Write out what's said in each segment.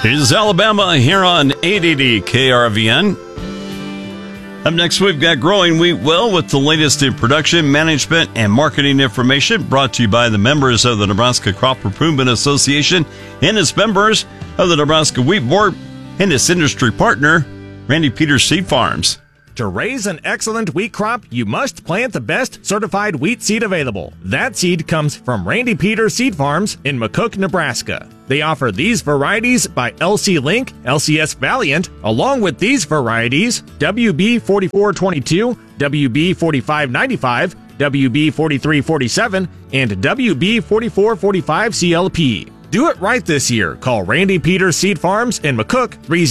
Is Alabama here on 880 KRVN. Up next, we've got Growing Wheat Well with the latest in production, management, and marketing information brought to you by the members of the Nebraska Crop Improvement Association and its members of the Nebraska Wheat Board and its industry partner, Randy Peters Seed Farms. To raise an excellent wheat crop, you must plant the best certified wheat seed available. That seed comes from Randy Peters Seed Farms in McCook, Nebraska. They offer these varieties by LC Link, LCS Valiant, along with these varieties WB 4422, WB 4595, WB 4347, and WB 4445 CLP. Do it right this year. Call Randy Peters Seed Farms in McCook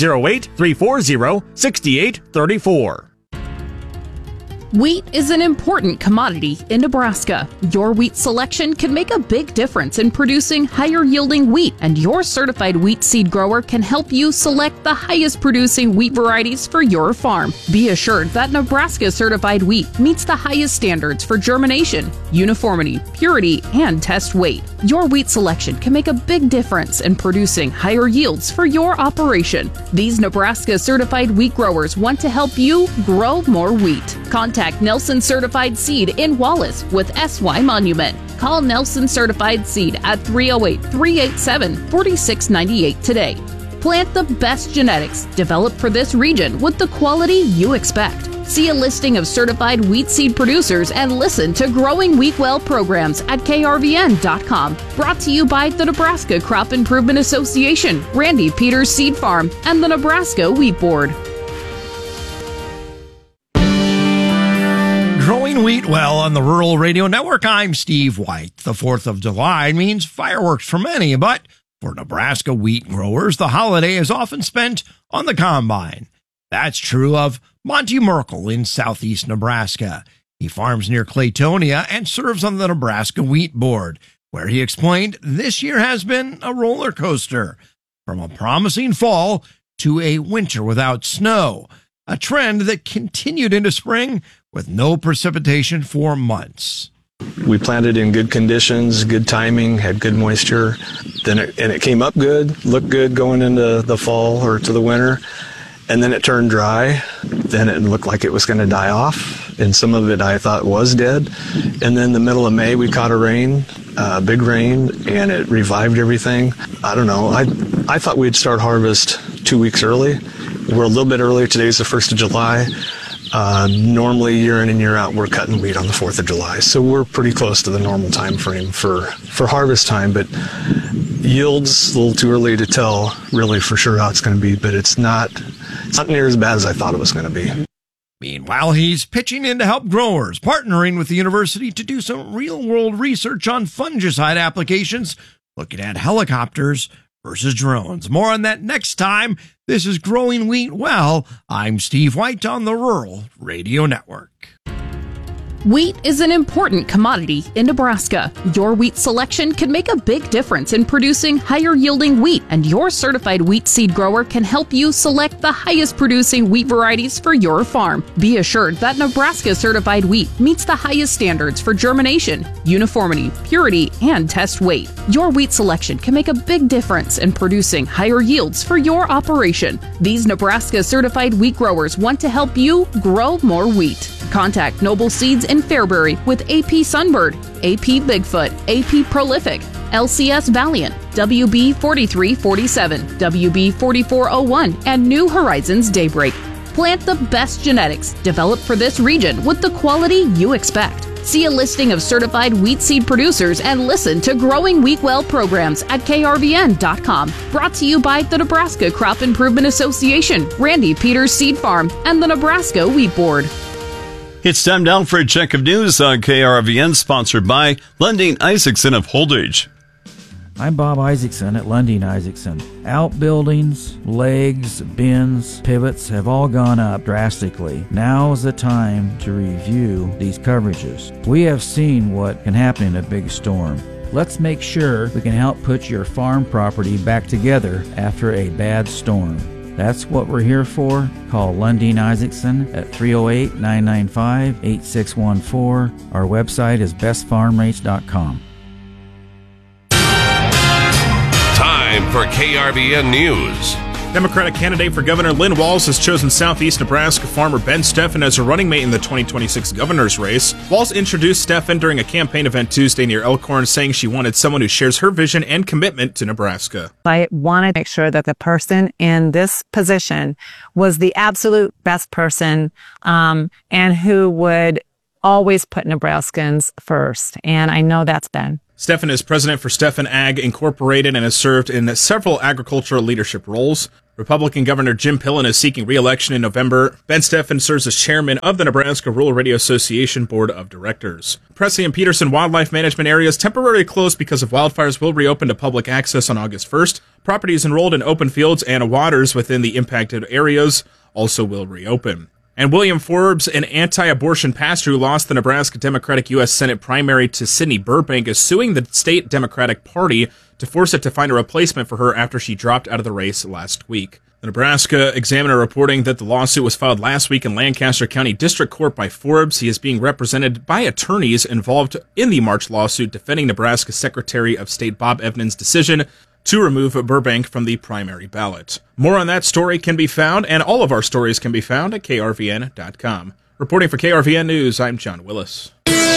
308-340-6834. Wheat is an important commodity in Nebraska. Your wheat selection can make a big difference in producing higher yielding wheat, and your certified wheat seed grower can help you select the highest producing wheat varieties for your farm. Be assured that Nebraska certified wheat meets the highest standards for germination, uniformity, purity, and test weight. Your wheat selection can make a big difference in producing higher yields for your operation. These Nebraska certified wheat growers want to help you grow more wheat. Contact Nelson Certified Seed in Wallace with SY Monument. Call Nelson Certified Seed at 308-387-4698 today. Plant the best genetics developed for this region with the quality you expect. See a listing of certified wheat seed producers and listen to Growing Wheat Well programs at krvn.com. Brought to you by the Nebraska Crop Improvement Association, Randy Peters Seed Farm, and the Nebraska Wheat Board. Growing Wheat Well on the Rural Radio Network. I'm Steve White. The 4th of July means fireworks for many, but for Nebraska wheat growers, the holiday is often spent on the combine. That's true of Monty Merkel in southeast Nebraska. He farms near Claytonia and serves on the Nebraska Wheat Board, where he explained this year has been a roller coaster, from a promising fall to a winter without snow, a trend that continued into spring with no precipitation for months. We planted in good conditions, good timing, had good moisture. Then it came up good, looked good going into the fall or to the winter. And then it turned dry. Then it looked like it was going to die off. And some of it I thought was dead. And then the middle of May, we caught a big rain, and it revived everything. I don't know. I thought we'd start harvest 2 weeks early. We're a little bit earlier. Today's the 1st of July. Normally, year in and year out, we're cutting wheat on the 4th of July. So we're pretty close to the normal time frame for harvest time. But yields, a little too early to tell really for sure how it's going to be. But it's not near as bad as I thought it was going to be. Meanwhile, he's pitching in to help growers, partnering with the university to do some real-world research on fungicide applications, looking at helicopters versus drones. More on that next time. This is Growing Wheat Well. I'm Steve White on the Rural Radio Network. Wheat is an important commodity in Nebraska. Your wheat selection can make a big difference in producing higher yielding wheat, and your certified wheat seed grower can help you select the highest producing wheat varieties for your farm. Be assured that Nebraska certified wheat meets the highest standards for germination, uniformity, purity, and test weight. Your wheat selection can make a big difference in producing higher yields for your operation. These Nebraska certified wheat growers want to help you grow more wheat. Contact Noble Seeds in Fairbury with AP Sunbird, AP Bigfoot, AP Prolific, LCS Valiant, WB 4347, WB 4401, and New Horizons Daybreak. Plant the best genetics developed for this region with the quality you expect. See a listing of certified wheat seed producers and listen to Growing Wheat Well programs at krvn.com. Brought to you by the Nebraska Crop Improvement Association, Randy Peters Seed Farm, and the Nebraska Wheat Board. It's time now for a check of news on KRVN, sponsored by Lunding Isaacson of Holdridge. I'm Bob Isaacson at Lunding Isaacson. Outbuildings, legs, bins, pivots have all gone up drastically. Now is the time to review these coverages. We have seen what can happen in a big storm. Let's make sure we can help put your farm property back together after a bad storm. That's what we're here for. Call Lunding Isaacson at 308-995-8614. Our website is bestfarmrates.com. Time for KRVN News. Democratic candidate for Governor Lynn Walz has chosen Southeast Nebraska farmer Ben Steffen as a running mate in the 2026 governor's race. Walz introduced Steffen during a campaign event Tuesday near Elkhorn, saying she wanted someone who shares her vision and commitment to Nebraska. I wanted to make sure that the person in this position was the absolute best person, and who would always put Nebraskans first. And I know that's Ben. Steffen is president for Steffen Ag Incorporated and has served in several agricultural leadership roles. Republican Governor Jim Pillen is seeking re-election in November. Ben Steffen serves as chairman of the Nebraska Rural Radio Association Board of Directors. Presley and Peterson wildlife management areas temporarily closed because of wildfires will reopen to public access on August 1st. Properties enrolled in open fields and waters within the impacted areas also will reopen. And William Forbes, an anti-abortion pastor who lost the Nebraska Democratic U.S. Senate primary to Sidney Burbank, is suing the state Democratic Party to force it to find a replacement for her after she dropped out of the race last week. The Nebraska Examiner reporting that the lawsuit was filed last week in Lancaster County District Court by Forbes. He is being represented by attorneys involved in the March lawsuit defending Nebraska Secretary of State Bob Evans' decision to remove Burbank from the primary ballot. More on that story can be found, and all of our stories can be found at krvn.com. Reporting for KRVN News, I'm John Willis.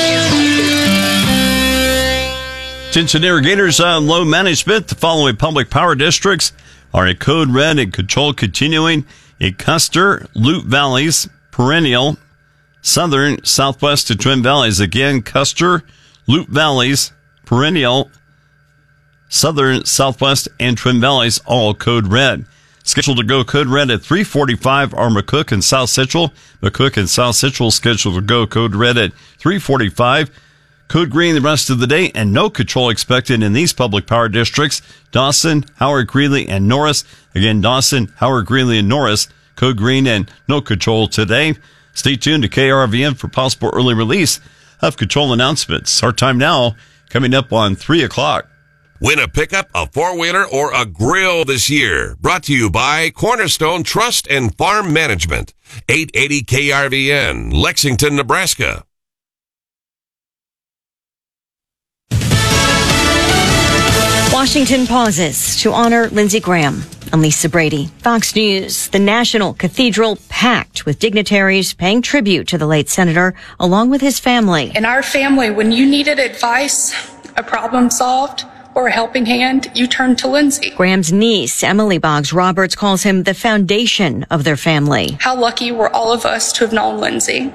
Attention irrigators on low management. The following public power districts are in code red and control continuing in Custer, Loup Valleys, Perennial, Southern, Southwest, and Twin Valleys. Again, Custer, Loup Valleys, Perennial, Southern, Southwest, and Twin Valleys, all code red. Scheduled to go code red at 3:45 are McCook and South Central. McCook and South Central scheduled to go code red at 3:45. Code green the rest of the day, and no control expected in these public power districts: Dawson, Howard, Greeley, and Norris. Again, Dawson, Howard, Greeley, and Norris, code green and no control today. Stay tuned to KRVN for possible early release of control announcements. Our time now, coming up on 3 o'clock. Win a pickup, a four-wheeler, or a grill this year. Brought to you by Cornerstone Trust and Farm Management. 880 KRVN, Lexington, Nebraska. Washington pauses to honor Lindsey Graham. I'm Lisa Brady. Fox News. The National Cathedral packed with dignitaries paying tribute to the late senator, along with his family. In our family, when you needed advice, a problem solved, or a helping hand, you turned to Lindsey. Graham's niece, Emily Boggs Roberts, calls him the foundation of their family. How lucky were all of us to have known Lindsey.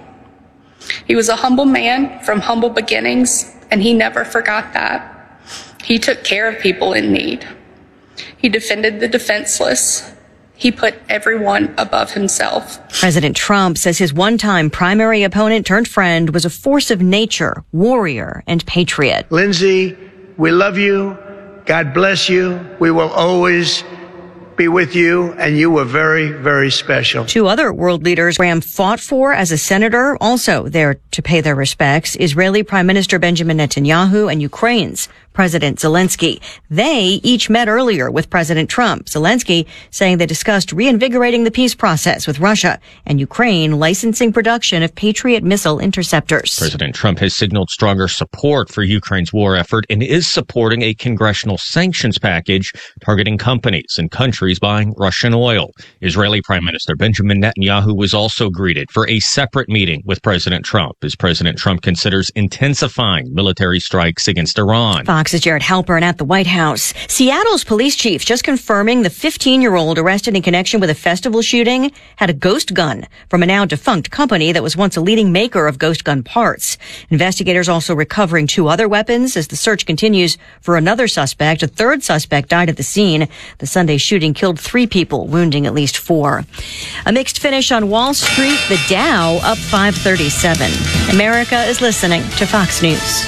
He was a humble man from humble beginnings, and he never forgot that. He took care of people in need. He defended the defenseless. He put everyone above himself. President Trump says his one-time primary opponent turned friend was a force of nature, warrior, and patriot. Lindsey, we love you. God bless you. We will always be with you, and you were very, very special. Two other world leaders Graham fought for as a senator, also there to pay their respects: Israeli Prime Minister Benjamin Netanyahu and Ukraine's President Zelensky. They each met earlier with President Trump. Zelensky saying they discussed reinvigorating the peace process with Russia, and Ukraine licensing production of Patriot missile interceptors. President Trump has signaled stronger support for Ukraine's war effort and is supporting a congressional sanctions package targeting companies and countries buying Russian oil. Israeli Prime Minister Benjamin Netanyahu was also greeted for a separate meeting with President Trump as President Trump considers intensifying military strikes against Iran. Fox's Jared Halpern at the White House. Seattle's police chief just confirming the 15-year-old arrested in connection with a festival shooting had a ghost gun from a now defunct company that was once a leading maker of ghost gun parts. Investigators also recovering two other weapons as the search continues for another suspect. A third suspect died at the scene. The Sunday shooting killed 3 people, wounding at least 4. A mixed finish on Wall Street. The Dow up 537. America is listening to Fox News.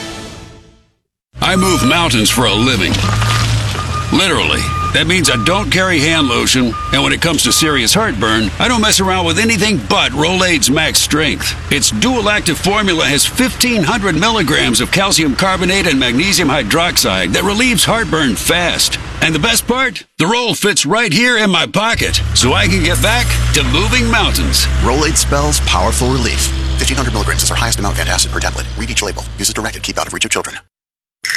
I move mountains for a living. Literally. That means I don't carry hand lotion, and when it comes to serious heartburn, I don't mess around with anything but Rolaids Max Strength. Its dual-active formula has 1,500 milligrams of calcium carbonate and magnesium hydroxide that relieves heartburn fast. And the best part? The roll fits right here in my pocket, so I can get back to moving mountains. Rolaids spells powerful relief. 1,500 milligrams is our highest amount of antacid per tablet. Read each label. Use as directed. Keep out of reach of children.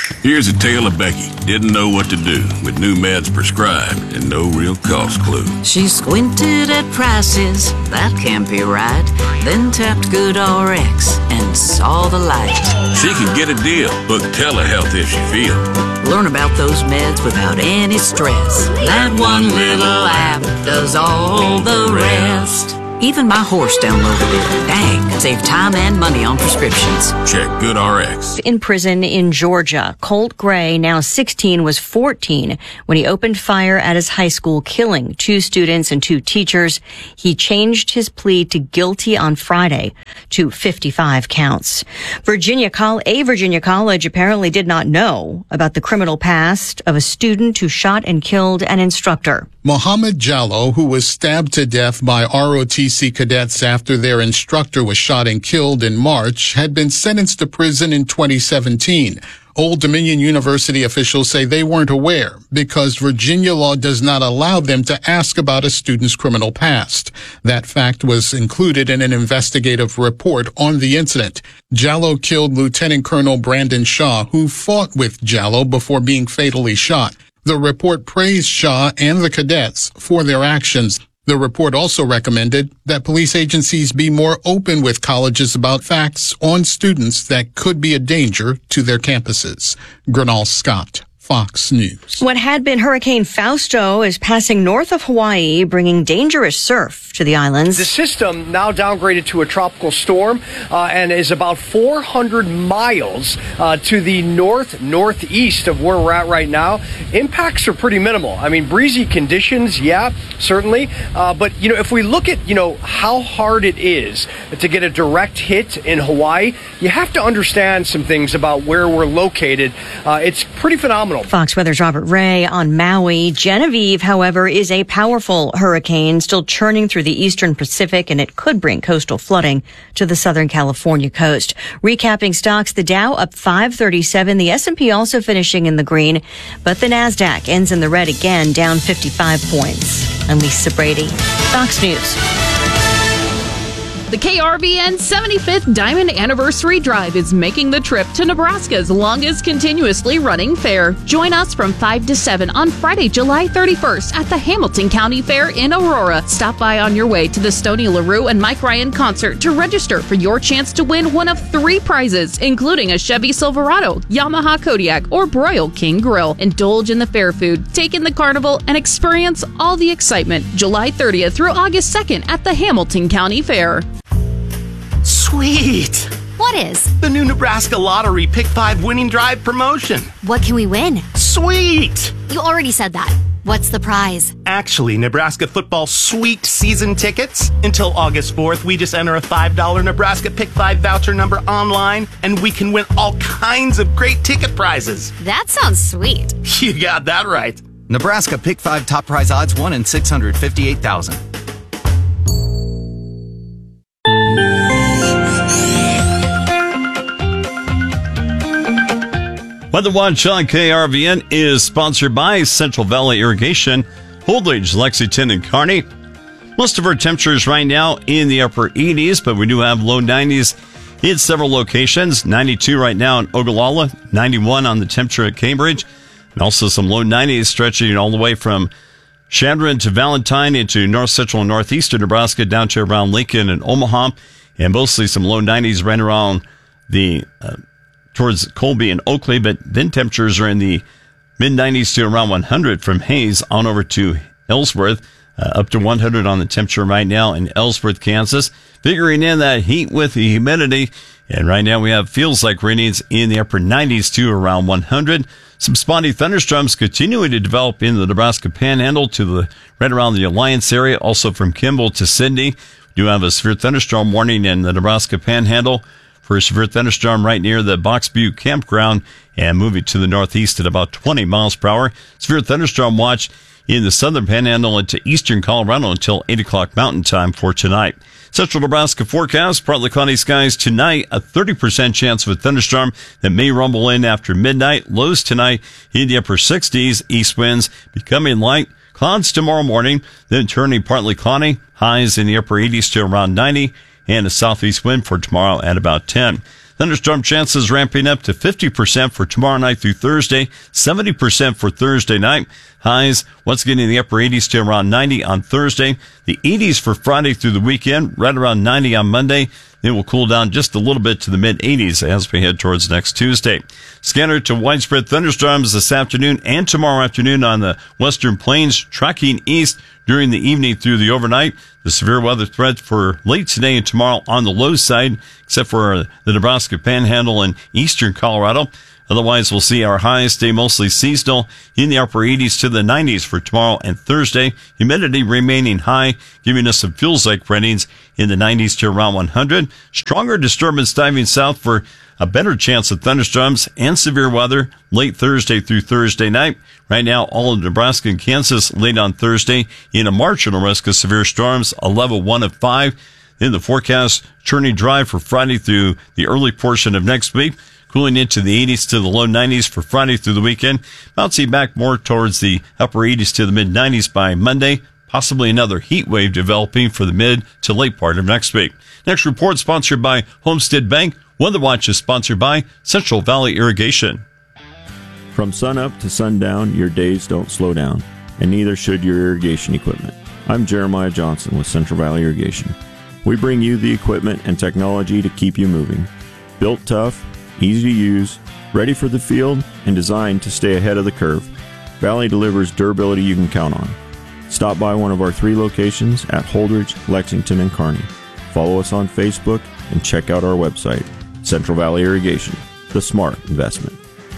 Here's a tale of Becky. Didn't know what to do with new meds prescribed and no real cost clue. She squinted at prices, that can't be right. Then tapped GoodRx and saw the light. She can get a deal. Book telehealth if she feels. Learn about those meds without any stress. That one little app does all the rest. Even my horse downloaded it. Dang, save time and money on prescriptions. Check GoodRx. In prison in Georgia, Colt Gray, now 16, was 14 when he opened fire at his high school, killing 2 students and 2 teachers. He changed his plea to guilty on Friday to 55 counts. A Virginia college apparently did not know about the criminal past of a student who shot and killed an instructor. Mohammed Jallo, who was stabbed to death by ROTC cadets after their instructor was shot and killed in March, had been sentenced to prison in 2017. Old Dominion University officials say they weren't aware because Virginia law does not allow them to ask about a student's criminal past. That fact was included in an investigative report on the incident. Jallo killed Lieutenant Colonel Brandon Shaw, who fought with Jallo before being fatally shot. The report praised Shaw and the cadets for their actions. The report also recommended that police agencies be more open with colleges about facts on students that could be a danger to their campuses. Gernal Scott, Fox News. What had been Hurricane Fausto is passing north of Hawaii, bringing dangerous surf to the islands. The system now downgraded to a tropical storm and is about 400 miles to the northeast of where we're at right now. Impacts are pretty minimal. I mean, breezy conditions, yeah, certainly. But, if we look at, how hard it is to get a direct hit in Hawaii, you have to understand some things about where we're located. It's pretty phenomenal. Fox Weather's Robert Ray on Maui. Genevieve, however, is a powerful hurricane still churning through the eastern Pacific, and it could bring coastal flooding to the Southern California coast. Recapping stocks, the Dow up 537, the S&P also finishing in the green, but the Nasdaq ends in the red again, down 55 points. I'm Lisa Brady, Fox News. The KRVN 75th Diamond Anniversary Drive is making the trip to Nebraska's longest continuously running fair. Join us from 5 to 7 on Friday, July 31st at the Hamilton County Fair in Aurora. Stop by on your way to the Stoney LaRue and Mike Ryan concert to register for your chance to win one of 3 prizes, including a Chevy Silverado, Yamaha Kodiak, or Broil King Grill. Indulge in the fair food, take in the carnival, and experience all the excitement July 30th through August 2nd at the Hamilton County Fair. Sweet! What is? The new Nebraska Lottery Pick 5 Winning Drive promotion. What can we win? Sweet! You already said that. What's the prize? Actually, Nebraska football sweet season tickets. Until August 4th, we just enter a $5 Nebraska Pick 5 voucher number online, and we can win all kinds of great ticket prizes. That sounds sweet. You got that right. Nebraska Pick 5 top prize odds 1 in 658,000. Weather Watch on KRVN is sponsored by Central Valley Irrigation, Holdridge, Lexington, and Kearney. Most of our temperatures right now in the upper 80s, but we do have low 90s in several locations. 92 right now in Ogallala, 91 on the temperature at Cambridge, and also some low 90s stretching all the way from Chadron to Valentine into north central and northeastern Nebraska down to around Lincoln and Omaha, and mostly some low 90s right around the towards Colby and Oakley, but then temperatures are in the mid-90s to around 100 from Hayes on over to Ellsworth, up to 100 on the temperature right now in Ellsworth, Kansas. Figuring in that heat with the humidity, and right now we have feels like readings in the upper 90s to around 100. Some spotty thunderstorms continuing to develop in the Nebraska Panhandle to the right around the Alliance area, also from Kimball to Sidney. We do have a severe thunderstorm warning in the Nebraska Panhandle for a severe thunderstorm right near the Box Butte campground and moving to the northeast at about 20 miles per hour. Severe thunderstorm watch in the southern panhandle into eastern Colorado until 8 o'clock mountain time for tonight. Central Nebraska forecast, partly cloudy skies tonight, a 30% chance of a thunderstorm that may rumble in after midnight. Lows tonight in the upper 60s, east winds becoming light. Clouds tomorrow morning, then turning partly cloudy. Highs in the upper 80s to around 90. And a southeast wind for tomorrow at about 10. Thunderstorm chances ramping up to 50% for tomorrow night through Thursday, 70% for Thursday night. Highs once again in the upper 80s to around 90 on Thursday. The 80s for Friday through the weekend, right around 90 on Monday. It will cool down just a little bit to the mid-80s as we head towards next Tuesday. Scattered to widespread thunderstorms this afternoon and tomorrow afternoon on the western plains, tracking east during the evening through the overnight. The severe weather threat for late today and tomorrow on the low side, except for the Nebraska Panhandle and eastern Colorado. Otherwise, we'll see our highs stay mostly seasonal in the upper 80s to the 90s for tomorrow and Thursday. Humidity remaining high, giving us some feels-like readings in the 90s to around 100. Stronger disturbance diving south for a better chance of thunderstorms and severe weather late Thursday through Thursday night. Right now, all of Nebraska and Kansas late on Thursday in a marginal risk of severe storms, a level 1 of 5. In the forecast, churning dry for Friday through the early portion of next week. Cooling into the 80s to the low 90s for Friday through the weekend. Bouncing back more towards the upper 80s to the mid 90s by Monday. Possibly another heat wave developing for the mid to late part of next week. Next report sponsored by Homestead Bank. Weather Watch is sponsored by Central Valley Irrigation. From sunup to sundown, your days don't slow down, and neither should your irrigation equipment. I'm Jeremiah Johnson with Central Valley Irrigation. We bring you the equipment and technology to keep you moving. Built tough, easy to use, ready for the field, and designed to stay ahead of the curve. Valley delivers durability you can count on. Stop by one of our 3 locations at Holdridge, Lexington, and Kearney. Follow us on Facebook and check out our website, Central Valley Irrigation, the smart investment.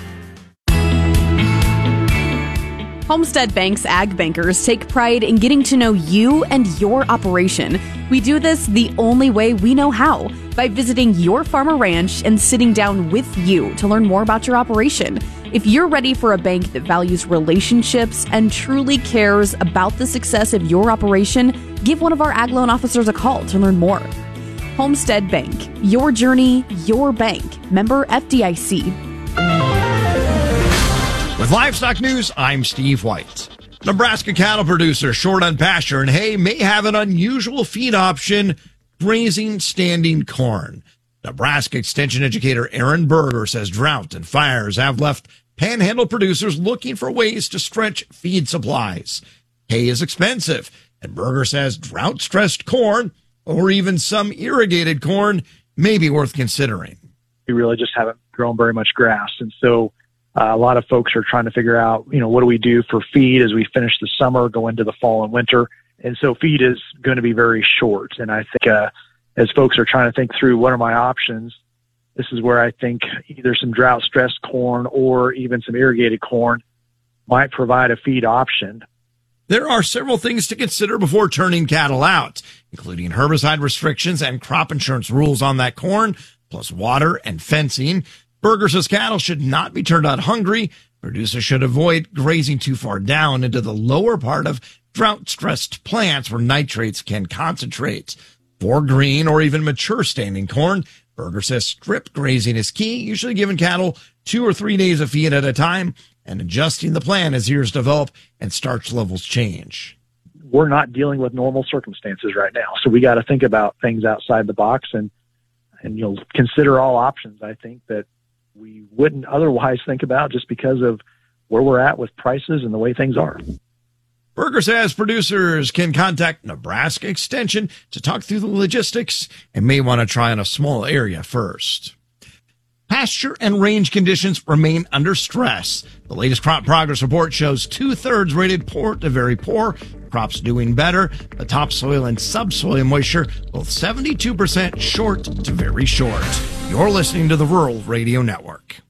Homestead Bank's Ag Bankers take pride in getting to know you and your operation. We do this the only way we know how, by visiting your farm or ranch and sitting down with you to learn more about your operation. If you're ready for a bank that values relationships and truly cares about the success of your operation, give one of our Ag Loan officers a call to learn more. Homestead Bank, your journey, your bank. Member FDIC. With Livestock News, I'm Steve White. Nebraska cattle producers short on pasture and hay may have an unusual feed option, grazing standing corn. Nebraska Extension educator Aaron Berger says drought and fires have left panhandle producers looking for ways to stretch feed supplies. Hay is expensive, and Berger says drought-stressed corn, or even some irrigated corn, may be worth considering. We really just haven't grown very much grass, and so a lot of folks are trying to figure out, what do we do for feed as we finish the summer, go into the fall and winter. And so feed is going to be very short. And I think as folks are trying to think through what are my options, this is where I think either some drought-stressed corn or even some irrigated corn might provide a feed option. There are several things to consider before turning cattle out, including herbicide restrictions and crop insurance rules on that corn, plus water and fencing. Berger says cattle should not be turned out hungry. Producers should avoid grazing too far down into the lower part of drought-stressed plants where nitrates can concentrate. For green or even mature standing corn, Berger says strip grazing is key, usually giving cattle 2 or 3 days of feed at a time and adjusting the plan as years develop and starch levels change. We're not dealing with normal circumstances right now, so we got to think about things outside the box and consider all options, I think, that we wouldn't otherwise think about just because of where we're at with prices and the way things are. Berger says producers can contact Nebraska Extension to talk through the logistics and may want to try on a small area first. Pasture and range conditions remain under stress. The latest crop progress report shows 2/3 rated poor to very poor. Crops doing better. The topsoil and subsoil moisture, both 72% short to very short. You're listening to the Rural Radio Network.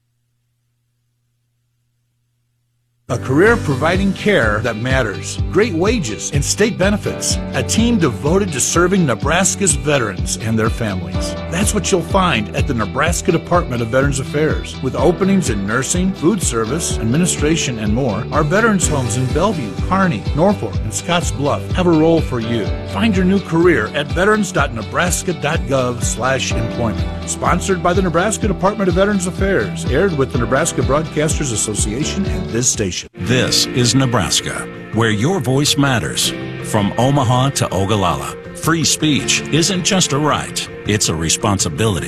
A career providing care that matters, great wages and state benefits, a team devoted to serving Nebraska's veterans and their families. That's what you'll find at the Nebraska Department of Veterans Affairs. With openings in nursing, food service, administration, and more, our veterans homes in Bellevue, Kearney, Norfolk, and Scotts Bluff have a role for you. Find your new career at veterans.nebraska.gov/employment. Sponsored by the Nebraska Department of Veterans Affairs, aired with the Nebraska Broadcasters Association and this station. This is Nebraska, where your voice matters. From Omaha to Ogallala, free speech isn't just a right, it's a responsibility.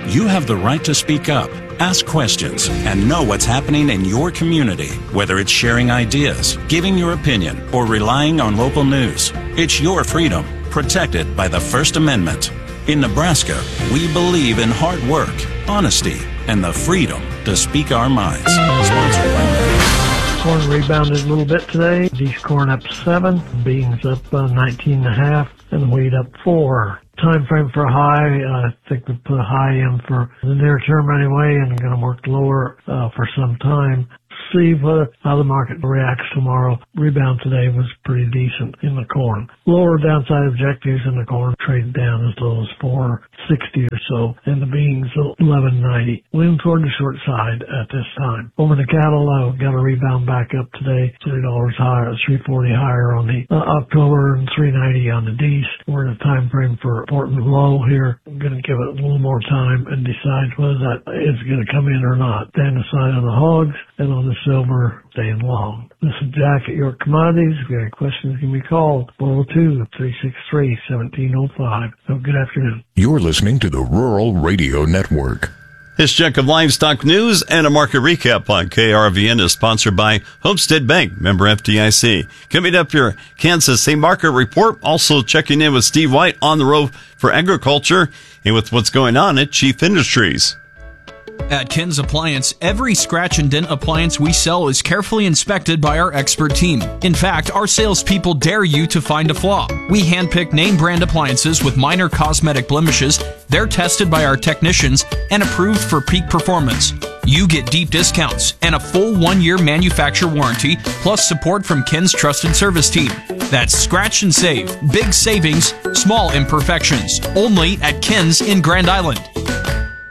You have the right to speak up, ask questions, and know what's happening in your community, whether it's sharing ideas, giving your opinion, or relying on local news. It's your freedom, protected by the First Amendment. In Nebraska, we believe in hard work, honesty, and the freedom to speak our minds. Sponsored by corn rebounded a little bit today. East corn up 7, beans up 19.5, and wheat up 4. Time frame for high, I think we put a high in for the near term anyway, and going to work lower for some time. See how the market reacts tomorrow. Rebound today was pretty decent in the corn. Lower downside objectives in the corn traded down as low as 460 or so, and the beans 1190. Lean toward the short side at this time. Over the cattle, got a rebound back up today, $3 higher, 340 higher on the October and 390 on the D's. We're in a time frame for important low here. I'm going to give it a little more time and decide whether that is going to come in or not. Then decide on the hogs and on the silver staying long. This is Jack at York Commodities. If you have any questions, give me a call. 402-363-1705. Have a good afternoon. You're listening to the Rural Radio Network. This check of livestock news and a market recap on KRVN is sponsored by Homestead Bank, member FDIC. Coming up, your Kansas State Market Report. Also checking in with Steve White on the road for agriculture and with what's going on at Chief Industries. At Ken's Appliance, every scratch and dent appliance we sell is carefully inspected by our expert team. In fact, our salespeople dare you to find a flaw. We handpick name brand appliances with minor cosmetic blemishes. They're tested by our technicians and approved for peak performance. You get deep discounts and a full 1-year manufacturer warranty, plus support from Ken's trusted service team. That's scratch and save. Big savings, small imperfections. Only at Ken's in Grand Island.